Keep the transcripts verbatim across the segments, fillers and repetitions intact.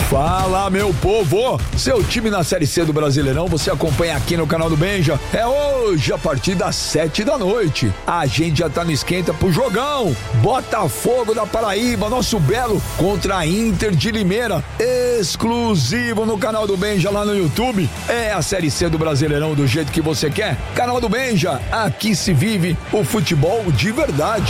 Fala, meu povo! Seu time na Série C do Brasileirão você acompanha aqui no canal do Benja. É hoje, a partir das sete da noite. A gente já tá no esquenta pro jogão. Botafogo da Paraíba, nosso belo, contra a Inter de Limeira. Exclusivo no canal do Benja lá no YouTube. É a Série C do Brasileirão do jeito que você quer. Canal do Benja, aqui se vive o futebol de verdade.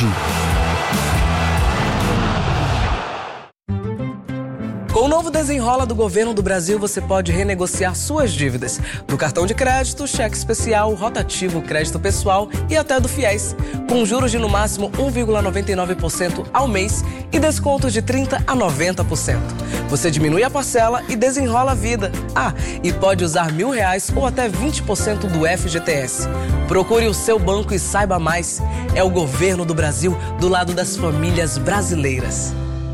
Com o novo Desenrola do Governo do Brasil, você pode renegociar suas dívidas do cartão de crédito, cheque especial, rotativo, crédito pessoal e até do Fiéis, com juros de no máximo um vírgula noventa e nove por cento ao mês e descontos de trinta por cento a noventa por cento. Você diminui a parcela e desenrola a vida. Ah, e pode usar mil reais ou até vinte por cento do F G T S. Procure o seu banco e saiba mais. É o Governo do Brasil do lado das famílias brasileiras.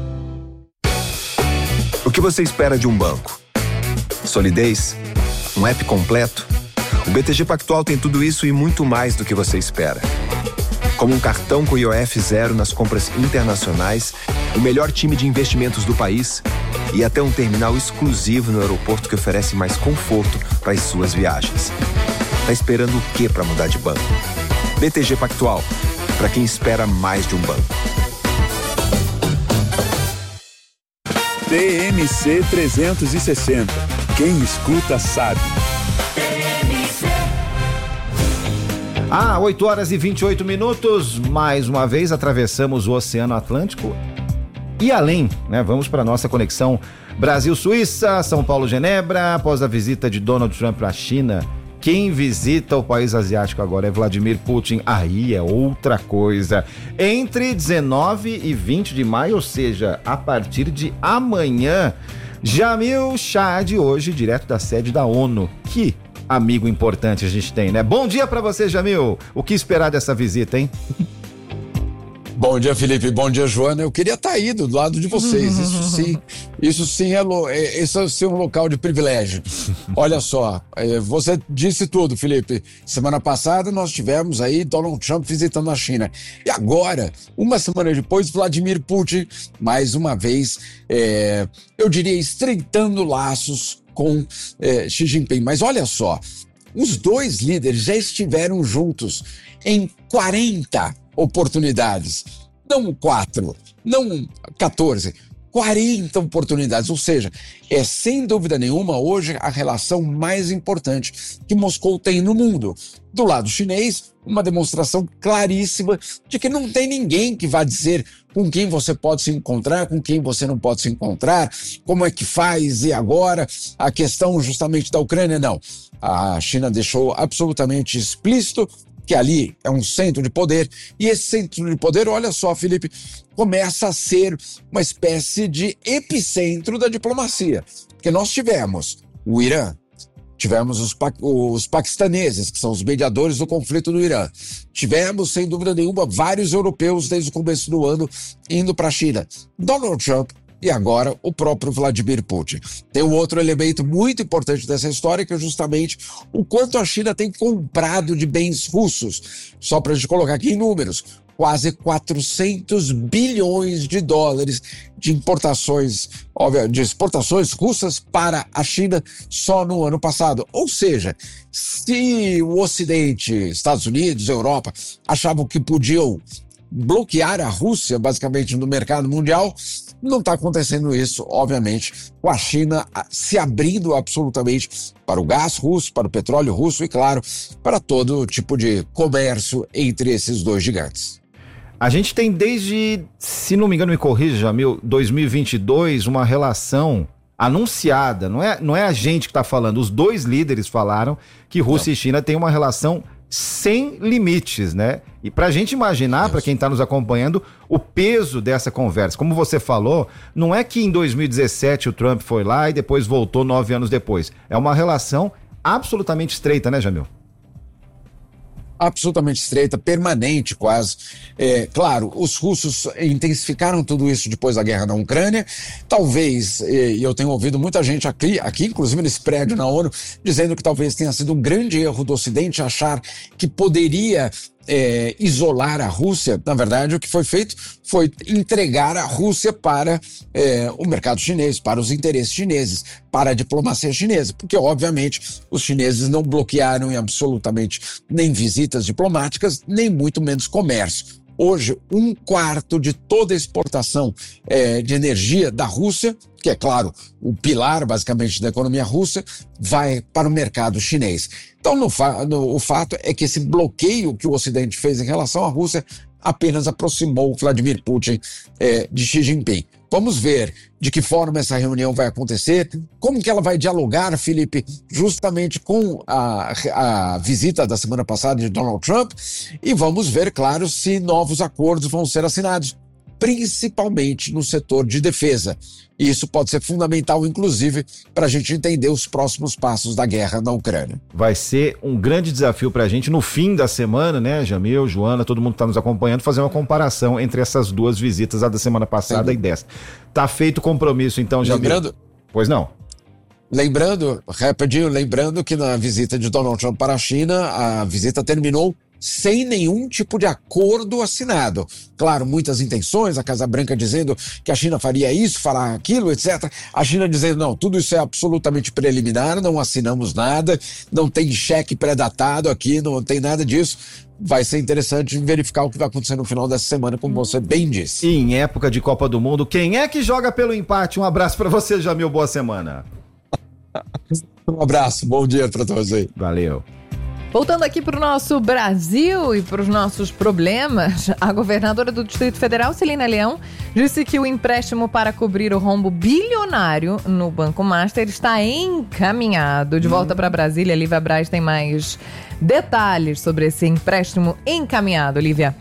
O que você espera de um banco? Solidez? Um app completo? O B T G Pactual tem tudo isso e muito mais do que você espera. Como um cartão com I O F zero nas compras internacionais, o melhor time de investimentos do país e até um terminal exclusivo no aeroporto que oferece mais conforto para as suas viagens. Tá esperando o quê para mudar de banco? B T G Pactual, para quem espera mais de um banco. T M C trezentos e sessenta. Quem escuta sabe. Ah, oito horas e vinte e oito minutos. Mais uma vez atravessamos o Oceano Atlântico e além, né? Vamos para nossa conexão Brasil-Suíça, São Paulo-Genebra. Após a visita de Donald Trump à China, quem visita o país asiático agora é Vladimir Putin. Aí é outra coisa. Entre dezenove e vinte de maio, ou seja, a partir de amanhã, Jamil Chad, hoje, direto da sede da ONU. Que amigo importante a gente tem, né? Bom dia pra você, Jamil. O que esperar dessa visita, hein? Bom dia, Felipe. Bom dia, Joana. Eu queria estar aí do lado de vocês. Isso sim, isso sim é, lo, é, isso é ser um local de privilégio. Olha só, é, você disse tudo, Felipe. Semana passada nós tivemos aí Donald Trump visitando a China. E agora, uma semana depois, Vladimir Putin, mais uma vez, é, eu diria, estreitando laços com é, Xi Jinping. Mas olha só, os dois líderes já estiveram juntos em quarenta oportunidades, não quatro, não quatorze, quarenta oportunidades, ou seja, é sem dúvida nenhuma hoje a relação mais importante que Moscou tem no mundo. Do lado chinês, uma demonstração claríssima de que não tem ninguém que vá dizer com quem você pode se encontrar, com quem você não pode se encontrar, como é que faz e agora, a questão justamente da Ucrânia, não. A China deixou absolutamente explícito que ali é um centro de poder, e esse centro de poder, olha só, Felipe, começa a ser uma espécie de epicentro da diplomacia, porque nós tivemos o Irã, tivemos os, pa- os paquistaneses, que são os mediadores do conflito do Irã, tivemos, sem dúvida nenhuma, vários europeus desde o começo do ano indo para a China. Donald Trump e agora o próprio Vladimir Putin. Tem um outro elemento muito importante dessa história, que é justamente o quanto a China tem comprado de bens russos. Só para a gente colocar aqui em números, quase quatrocentos bilhões de dólares de importações, óbvio, de exportações russas para a China só no ano passado. Ou seja, se o Ocidente, Estados Unidos, Europa, achavam que podiam bloquear a Rússia, basicamente, no mercado mundial, não está acontecendo isso, obviamente, com a China se abrindo absolutamente para o gás russo, para o petróleo russo e, claro, para todo tipo de comércio entre esses dois gigantes. A gente tem desde, se não me engano, me corrija, Jamil, dois mil e vinte e dois, uma relação anunciada, não é, não é a gente que está falando, os dois líderes falaram que Rússia não. e China têm uma relação sem limites, né? E pra gente imaginar, para quem tá nos acompanhando, o peso dessa conversa. Como você falou, não é que em dois mil e dezessete o Trump foi lá e depois voltou nove anos depois. É uma relação absolutamente estreita, né, Jamil? Absolutamente estreita, permanente quase. É, claro, os russos intensificaram tudo isso depois da guerra na Ucrânia. Talvez, e eu tenho ouvido muita gente aqui, aqui, inclusive nesse prédio na ONU, dizendo que talvez tenha sido um grande erro do Ocidente achar que poderia é, isolar a Rússia. Na verdade, o que foi feito foi entregar a Rússia para é, o mercado chinês, para os interesses chineses, para a diplomacia chinesa, porque, obviamente, os chineses não bloquearam em absolutamente nem visitas diplomáticas, nem muito menos comércio. Hoje, um quarto de toda a exportação é, de energia da Rússia, que é, claro, o pilar, basicamente, da economia russa, vai para o mercado chinês. Então, no fa- no, o fato é que esse bloqueio que o Ocidente fez em relação à Rússia apenas aproximou Vladimir Putin é, de Xi Jinping. Vamos ver de que forma essa reunião vai acontecer, como que ela vai dialogar, Felipe, justamente com a, a visita da semana passada de Donald Trump, e vamos ver, claro, se novos acordos vão ser assinados, principalmente no setor de defesa. E isso pode ser fundamental, inclusive, para a gente entender os próximos passos da guerra na Ucrânia. Vai ser um grande desafio para a gente no fim da semana, né, Jamil, Joana, todo mundo que está nos acompanhando, fazer uma comparação entre essas duas visitas, a da semana passada Sim. e dessa. Tá feito o compromisso, então, Jamil? Lembrando... Pois não? Lembrando, rapidinho, lembrando que na visita de Donald Trump para a China, a visita terminou sem nenhum tipo de acordo assinado. Claro, muitas intenções, a Casa Branca dizendo que a China faria isso, falar aquilo, etcétera. A China dizendo, não, tudo isso é absolutamente preliminar, não assinamos nada, não tem cheque pré-datado aqui, não tem nada disso. Vai ser interessante verificar o que vai acontecer no final dessa semana, como você bem disse. E em época de Copa do Mundo, quem é que joga pelo empate? Um abraço para você, Jamil, boa semana. Um abraço, bom dia para todos aí. Valeu. Voltando aqui para o nosso Brasil e para os nossos problemas, a governadora do Distrito Federal, Celina Leão, disse que o empréstimo para cobrir o rombo bilionário no Banco Master está encaminhado. De volta para Brasília, Lívia Braz tem mais detalhes sobre esse empréstimo encaminhado. Lívia.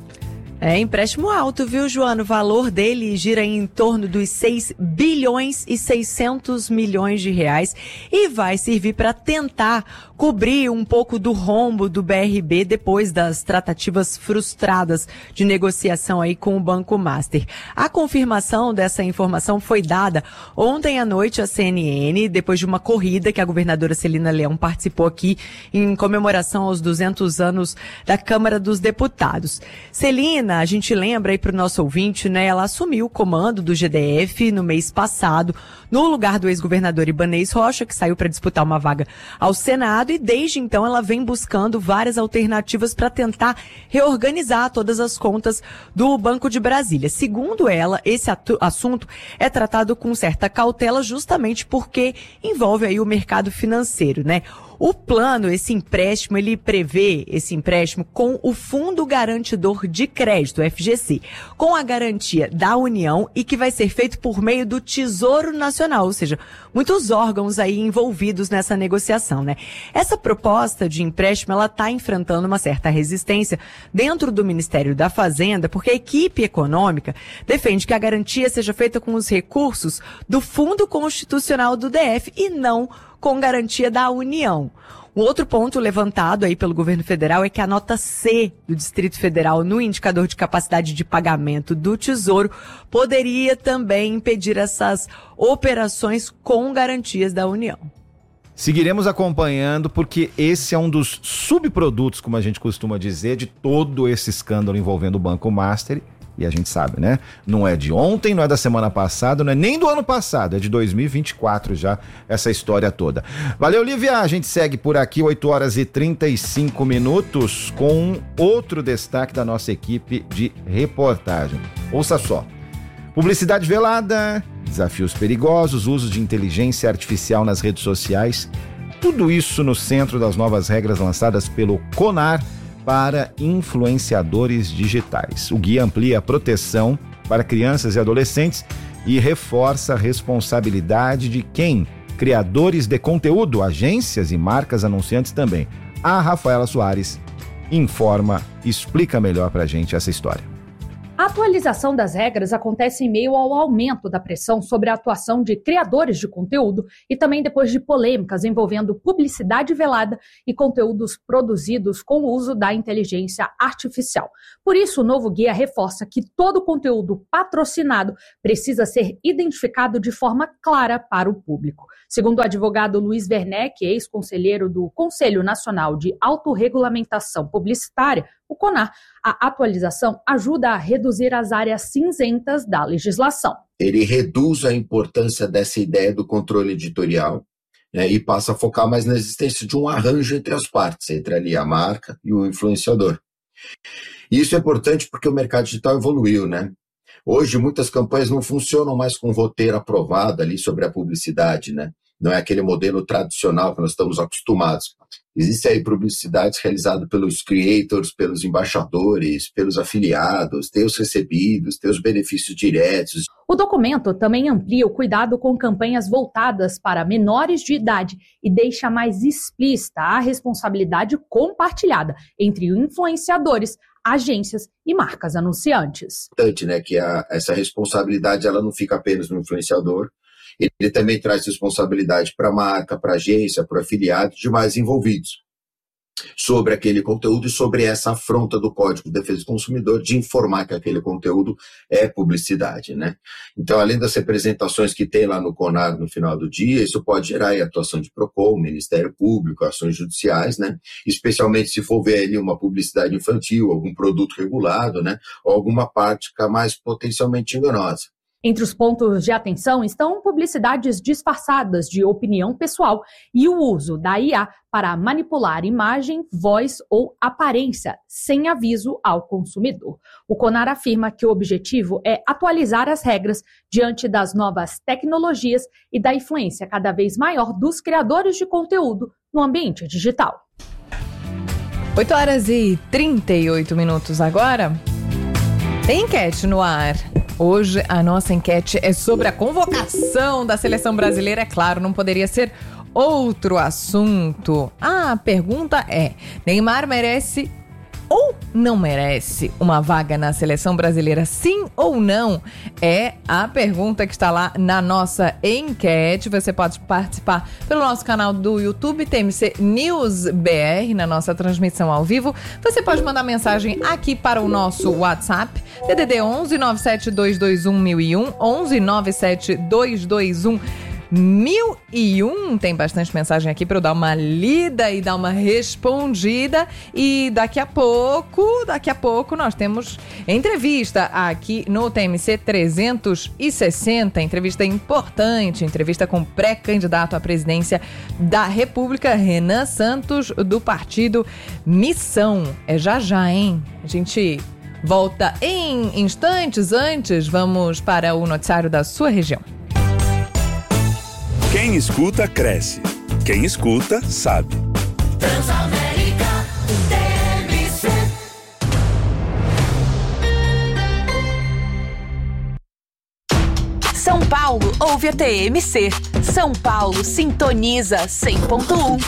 É empréstimo alto, viu, Joana? O valor dele gira em torno dos seis bilhões e seiscentos milhões de reais e vai servir para tentar cobrir um pouco do rombo do B R B depois das tratativas frustradas de negociação aí com o Banco Master. A confirmação dessa informação foi dada ontem à noite à C N N, depois de uma corrida que a governadora Celina Leão participou aqui em comemoração aos duzentos anos da Câmara dos Deputados. Celina, a gente lembra aí para o nosso ouvinte, né? Ela assumiu o comando do G D F no mês passado, no lugar do ex-governador Ibanez Rocha, que saiu para disputar uma vaga ao Senado, e desde então ela vem buscando várias alternativas para tentar reorganizar todas as contas do Banco de Brasília. Segundo ela, esse assunto é tratado com certa cautela justamente porque envolve aí o mercado financeiro, né? O plano, esse empréstimo, ele prevê esse empréstimo com o Fundo Garantidor de Crédito, F G C, com a garantia da União e que vai ser feito por meio do Tesouro Nacional, ou seja, muitos órgãos aí envolvidos nessa negociação, né? Essa proposta de empréstimo, ela está enfrentando uma certa resistência dentro do Ministério da Fazenda, porque a equipe econômica defende que a garantia seja feita com os recursos do Fundo Constitucional do D F e não com garantia da União. Um outro ponto levantado aí pelo governo federal é que a nota C do Distrito Federal no indicador de capacidade de pagamento do Tesouro poderia também impedir essas operações com garantias da União. Seguiremos acompanhando porque esse é um dos subprodutos, como a gente costuma dizer, de todo esse escândalo envolvendo o Banco Master. E a gente sabe, né? Não é de ontem, não é da semana passada, não é nem do ano passado, é de dois mil e vinte e quatro já, essa história toda. Valeu, Lívia! A gente segue por aqui, oito horas e trinta e cinco minutos, com outro destaque da nossa equipe de reportagem. Ouça só. Publicidade velada, desafios perigosos, uso de inteligência artificial nas redes sociais, tudo isso no centro das novas regras lançadas pelo CONAR, para influenciadores digitais. O guia amplia a proteção para crianças e adolescentes e reforça a responsabilidade de quem? Criadores de conteúdo, agências e marcas anunciantes também. A Rafaela Soares informa, explica melhor para a gente essa história. A atualização das regras acontece em meio ao aumento da pressão sobre a atuação de criadores de conteúdo e também depois de polêmicas envolvendo publicidade velada e conteúdos produzidos com o uso da inteligência artificial. Por isso, o novo guia reforça que todo conteúdo patrocinado precisa ser identificado de forma clara para o público. Segundo o advogado Luiz Werneck, ex-conselheiro do Conselho Nacional de Autorregulamentação Publicitária, o CONAR, a atualização ajuda a reduzir as áreas cinzentas da legislação. Ele reduz a importância dessa ideia do controle editorial, né, e passa a focar mais na existência de um arranjo entre as partes, entre ali a marca e o influenciador. E isso é importante porque o mercado digital evoluiu, né? Hoje, muitas campanhas não funcionam mais com roteiro aprovado ali sobre a publicidade, né? Não é aquele modelo tradicional que nós estamos acostumados. Existem aí publicidades realizadas pelos creators, pelos embaixadores, pelos afiliados, tem os recebidos, tem os benefícios diretos. O documento também amplia o cuidado com campanhas voltadas para menores de idade e deixa mais explícita a responsabilidade compartilhada entre influenciadores, agências e marcas anunciantes. Importante, né, que a, essa responsabilidade ela não fica apenas no influenciador, ele também traz responsabilidade para a marca, para a agência, para o afiliado e demais envolvidos sobre aquele conteúdo e sobre essa afronta do Código de Defesa do Consumidor de informar que aquele conteúdo é publicidade, né? Então, além das representações que tem lá no CONAR no final do dia, isso pode gerar aí atuação de PROCON, Ministério Público, ações judiciais, né? Especialmente se for ver ali uma publicidade infantil, algum produto regulado, né? Ou alguma prática mais potencialmente enganosa. Entre os pontos de atenção estão publicidades disfarçadas de opinião pessoal e o uso da I A para manipular imagem, voz ou aparência sem aviso ao consumidor. O CONAR afirma que o objetivo é atualizar as regras diante das novas tecnologias e da influência cada vez maior dos criadores de conteúdo no ambiente digital. oito horas e trinta e oito minutos agora. Tem enquete no ar. Hoje a nossa enquete é sobre a convocação da seleção brasileira. É claro, não poderia ser outro assunto. Ah, a pergunta é: Neymar merece ou não merece uma vaga na seleção brasileira? Sim ou não? É a pergunta que está lá na nossa enquete. Você pode participar pelo nosso canal do YouTube, T M C News B R, na nossa transmissão ao vivo. Você pode mandar mensagem aqui para o nosso WhatsApp, D D D onze nove sete dois dois um mil e um, onze nove sete dois dois um mil e um. Tem bastante mensagem aqui para eu dar uma lida e dar uma respondida. E daqui a pouco, daqui a pouco nós temos entrevista aqui no T M C trezentos e sessenta. Entrevista importante, entrevista com o pré-candidato à presidência da República, Renan Santos, do partido Missão. É já já, hein? A gente volta em instantes. Antes, vamos para o noticiário da sua região. Quem escuta, cresce. Quem escuta, sabe. Transamérica T M C. São Paulo ouve a T M C. São Paulo sintoniza cem ponto um.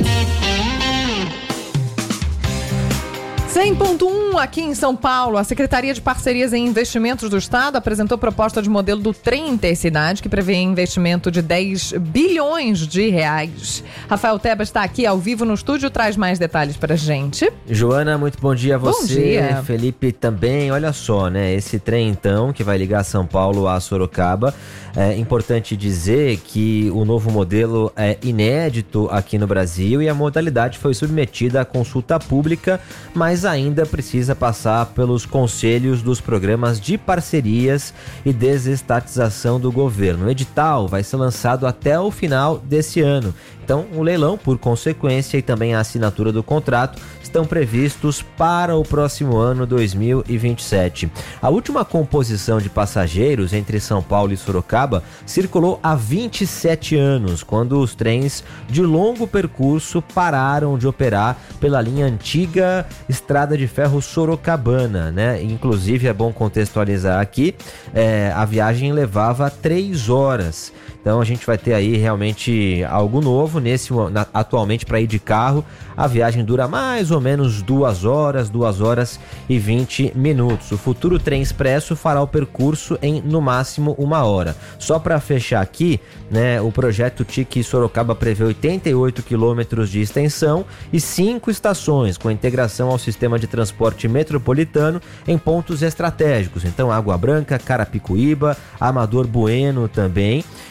cem ponto um aqui em São Paulo. A Secretaria de Parcerias e Investimentos do Estado apresentou proposta de modelo do trem Intercidade, que prevê investimento de dez bilhões de reais. Rafael Tebas está aqui ao vivo no estúdio, traz mais detalhes pra gente. Joana, muito bom dia a você. Bom dia. Felipe também. Olha só, né? Esse trem, então, que vai ligar São Paulo a Sorocaba. É importante dizer que o novo modelo é inédito aqui no Brasil e a modalidade foi submetida à consulta pública, mas ainda precisa passar pelos conselhos dos programas de parcerias e desestatização do governo. O edital vai ser lançado até o final desse ano. Então, o leilão, por consequência, e também a assinatura do contrato estão previstos para o próximo ano, dois mil e vinte e sete. A última composição de passageiros entre São Paulo e Sorocaba circulou há vinte e sete anos, quando os trens de longo percurso pararam de operar pela linha antiga Estrada de Ferro Sorocabana, né? Inclusive, é bom contextualizar aqui, é, a viagem levava três horas. Então a gente vai ter aí realmente algo novo. Nesse, na, atualmente, para ir de carro, a viagem dura mais ou menos duas horas, duas horas e vinte minutos. O futuro trem expresso fará o percurso em no máximo uma hora. Só para fechar aqui, né, o projeto T I C Sorocaba prevê oitenta e oito quilômetros de extensão e cinco estações, com integração ao sistema de transporte metropolitano em pontos estratégicos. Então, Água Branca, Carapicuíba, Amador Bueno também.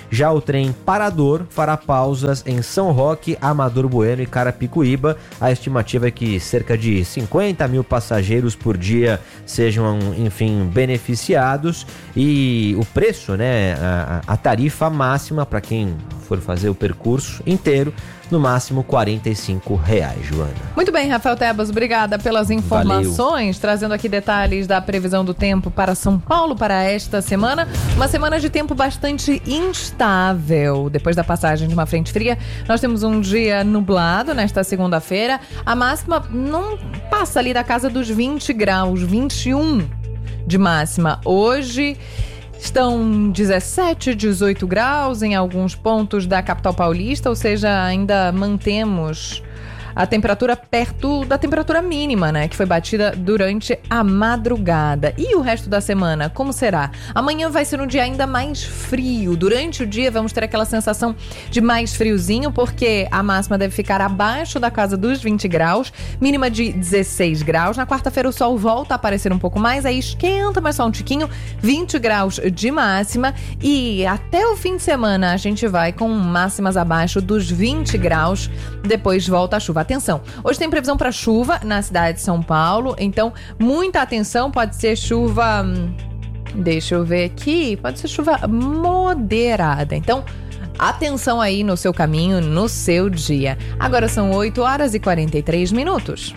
Já o trem Parador fará pausas em São Roque, Amador Bueno e Carapicuíba. A estimativa é que cerca de cinquenta mil passageiros por dia sejam, enfim, beneficiados. E o preço, né, a, a tarifa máxima para quem for fazer o percurso inteiro, no máximo quarenta e cinco reais, Joana. Muito bem, Rafael Tebas, obrigada pelas informações, Valeu. Trazendo aqui detalhes da previsão do tempo para São Paulo para esta semana. Uma semana de tempo bastante instável. Depois da passagem de uma frente fria, nós temos um dia nublado nesta segunda-feira. A máxima não passa ali da casa dos vinte graus, vinte e um de máxima. Hoje estão dezessete, dezoito graus em alguns pontos da capital paulista, ou seja, ainda mantemos a temperatura perto da temperatura mínima, né, que foi batida durante a madrugada. E o resto da semana, como será? Amanhã vai ser um dia ainda mais frio. Durante o dia vamos ter aquela sensação de mais friozinho, porque a máxima deve ficar abaixo da casa dos vinte graus, mínima de dezesseis graus. Na quarta-feira o sol volta a aparecer um pouco mais, aí esquenta, mas só um tiquinho, vinte graus de máxima. E até o fim de semana a gente vai com máximas abaixo dos vinte graus, depois volta a chuva. Atenção, hoje tem previsão para chuva na cidade de São Paulo, então muita atenção, pode ser chuva, deixa eu ver aqui, pode ser chuva moderada, então atenção aí no seu caminho, no seu dia. Agora são oito horas e quarenta e três minutos.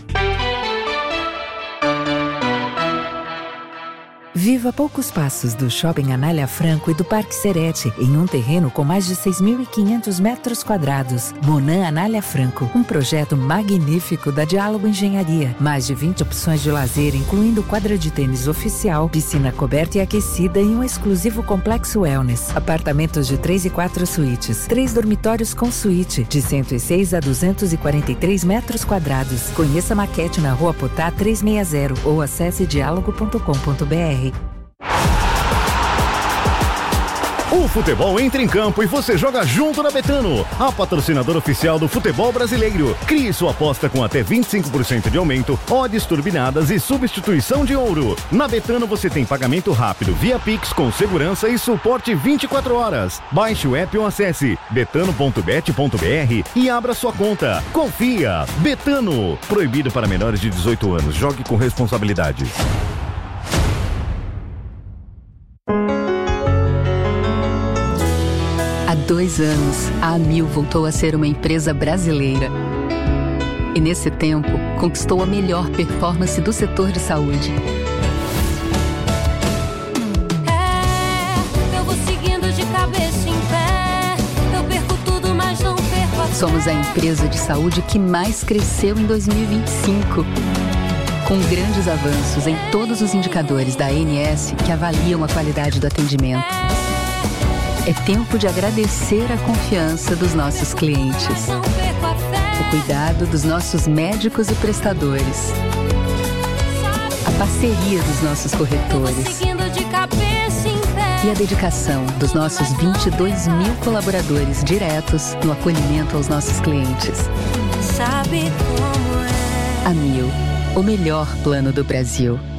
Viva a poucos passos do Shopping Anália Franco e do Parque Serete, em um terreno com mais de seis mil e quinhentos metros quadrados. Monan Anália Franco, um projeto magnífico da Diálogo Engenharia. Mais de vinte opções de lazer, incluindo quadra de tênis oficial, piscina coberta e aquecida e um exclusivo complexo wellness. Apartamentos de três e quatro suítes, três dormitórios com suíte, de cento e seis a duzentos e quarenta e três metros quadrados. Conheça a maquete na Rua Potá trezentos e sessenta ou acesse diálogo ponto com ponto br. O futebol entra em campo e você joga junto na Betano, a patrocinadora oficial do futebol brasileiro. Crie sua aposta com até vinte e cinco por cento de aumento, odds turbinadas e substituição de ouro. Na Betano você tem pagamento rápido via Pix com segurança e suporte vinte e quatro horas. Baixe o app ou acesse betano ponto bet ponto br e abra sua conta. Confia! Betano. Proibido para menores de dezoito anos. Jogue com responsabilidade. Há dois anos, a Amil voltou a ser uma empresa brasileira. E nesse tempo, conquistou a melhor performance do setor de saúde. É, eu vou seguindo de cabeça em pé. Eu perco tudo, mas não perco a fé. Somos a empresa de saúde que mais cresceu em dois mil e vinte e cinco. Com grandes avanços em todos os indicadores da A N S que avaliam a qualidade do atendimento. É tempo de agradecer a confiança dos nossos clientes, o cuidado dos nossos médicos e prestadores, a parceria dos nossos corretores e a dedicação dos nossos vinte e dois mil colaboradores diretos no acolhimento aos nossos clientes. Sabe como é? Amil, o melhor plano do Brasil.